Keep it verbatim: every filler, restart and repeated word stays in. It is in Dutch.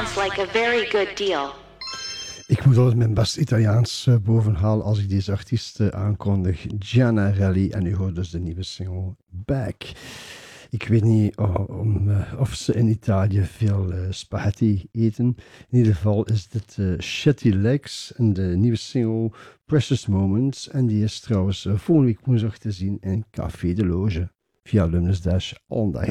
sounds like a very good deal. Ik moet altijd mijn best Italiaans uh, bovenhalen als ik deze artiest uh, aankondig. Gianarelli. En u hoort dus de nieuwe single Back. Ik weet niet oh, om, uh, of ze in Italië veel uh, spaghetti eten. In ieder geval is dit uh, Shetty Legs en de nieuwe single Precious Moments. En die is trouwens uh, volgende week woensdag te zien in Café de Loge via Lumnes Dash All Day.